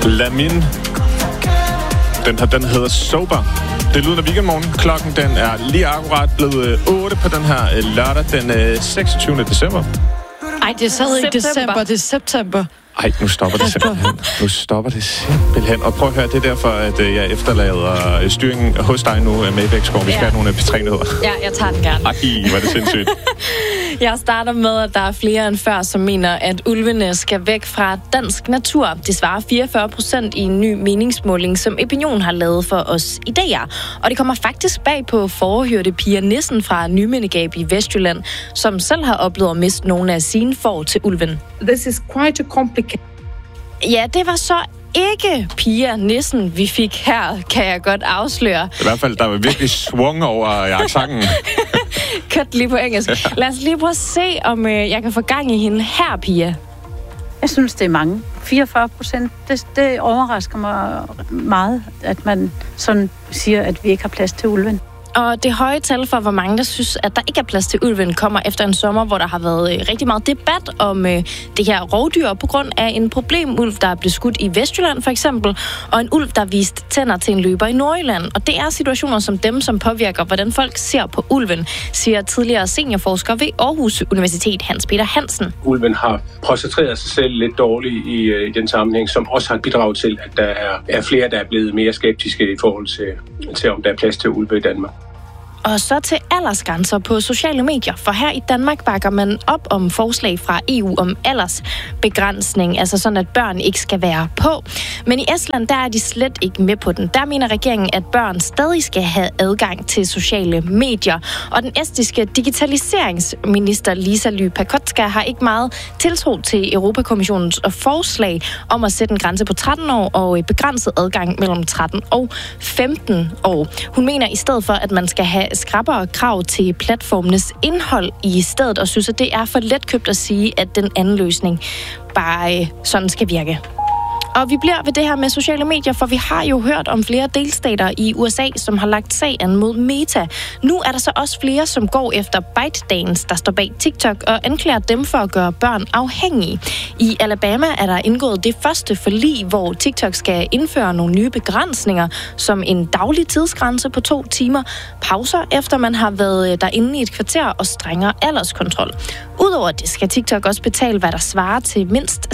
Lamin. Den hedder Sober. Det lyder af Weekendmorgen. Klokken den er lige akkurat blevet 8 på den her lørdag den 26. december. Ej, det sad ikke december, det er september. Ej, nu stopper det simpelthen. Nu stopper det simpelthen. Og prøv at høre, det er derfor, at jeg efterlader styringen hos dig nu med Vækskov. Vi skal have nogle P3-nyheder. Ja, jeg tager den gerne. Ej, hvor er det sindssygt. Jeg starter med, at der er flere end før, som mener, at ulvene skal væk fra dansk natur. Det svarer 44% i en ny meningsmåling, som Opinion har lavet for os i DR. Og det kommer faktisk bag på forhørte Pia Nissen fra Nymindegab i Vestjylland, som selv har oplevet at miste nogle af sine får til ulven. This is quite a complicated. Ja, det var så ikke Pia Nissen, vi fik her, kan jeg godt afsløre. I hvert fald, der var virkelig swung over accenten. Kørt lige på engelsk. Lad os lige prøve at se, om jeg kan få gang i hende her, Pia. Jeg synes, det er mange. 44%. Det overrasker mig meget, at man sådan siger, at vi ikke har plads til ulven. Og det høje tal for, hvor mange der synes, at der ikke er plads til ulven, kommer efter en sommer, hvor der har været rigtig meget debat om det her rovdyr på grund af en problemulv, der blev skudt i Vestjylland for eksempel, og en ulv, der viste tænder til en løber i Nordjylland. Og det er situationer som dem, som påvirker, hvordan folk ser på ulven, siger tidligere seniorforsker ved Aarhus Universitet, Hans Peter Hansen. Ulven har præsenteret sig selv lidt dårligt i den sammenhæng, som også har bidraget til, at der er flere, der er blevet mere skeptiske i forhold til om der er plads til ulve i Danmark. Og så til aldersgrænser på sociale medier, for her i Danmark bakker man op om forslag fra EU om aldersbegrænsning, altså sådan, at børn ikke skal være på. Men i Estland, der er de slet ikke med på den. Der mener regeringen, at børn stadig skal have adgang til sociale medier. Og den estiske digitaliseringsminister Liisa Pakotka har ikke meget tiltro til Europakommissionens forslag om at sætte en grænse på 13 år og begrænset adgang mellem 13 og 15 år. Hun mener i stedet for, at man skal have skrappere krav til platformenes indhold i stedet, og synes, at det er for letkøbt at sige, at den anden løsning bare sådan skal virke. Og vi bliver ved det her med sociale medier, for vi har jo hørt om flere delstater i USA, som har lagt sag an mod Meta. Nu er der så også flere, som går efter ByteDance, der står bag TikTok, og anklager dem for at gøre børn afhængige. I Alabama er der indgået det første forlig, hvor TikTok skal indføre nogle nye begrænsninger, som en daglig tidsgrænse på 2 timer, pauser efter man har været derinde i et kvarter og strengere alderskontrol. Udover det skal TikTok også betale, hvad der svarer til mindst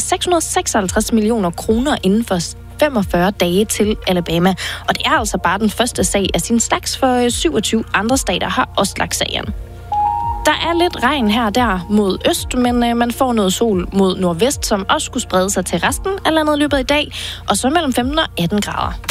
656 millioner kroner inden for 45 dage til Alabama. Og det er altså bare den første sag af sin slags, for 27 andre stater har også lagt sagen. Der er lidt regn her og der mod øst, men man får noget sol mod nordvest, som også skulle sprede sig til resten af landet i løbet af i dag, og så mellem 15 og 18 grader.